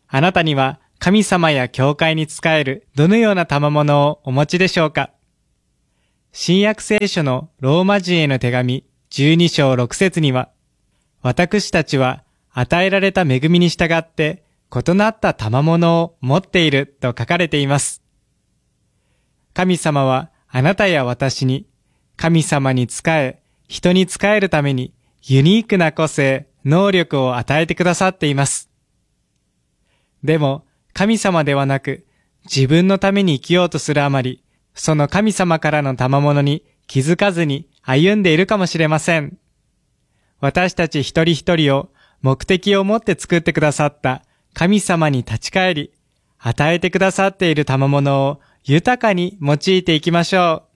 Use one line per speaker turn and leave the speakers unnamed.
あなたには神様や教会に仕えるどのような賜物をお持ちでしょうか。新約聖書のローマ人への手紙12章6節には、私たちは与えられた恵みに従って異なった賜物を持っていると書かれています。神様はあなたや私に神様に仕え、人に仕えるためにユニークな個性、能力を与えてくださっています。でも神様ではなく自分のために生きようとするあまり、その神様からの賜物に気づかずに歩んでいるかもしれません。私たち一人一人を目的を持って作ってくださった神様に立ち返り、与えてくださっている賜物を豊かに用いていきましょう。